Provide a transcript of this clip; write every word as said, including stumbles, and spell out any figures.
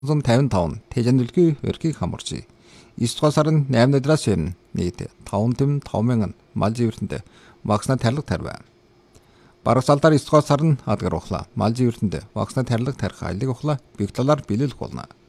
зун тавин таван тэжээнүүлгүй өрхийг хамарчи. эс дугаар сарын найман өдрөөс өмнө нийт таван тэм таван мянган мал живэртэнд вакцина тарилга тарив. Бараг салдаар эс дугаар сар нь адгар ухлаа. Мал живэртэнд вакцина тарилга тарих айлыг ухлаа бигтлаар биелүүлэх болно.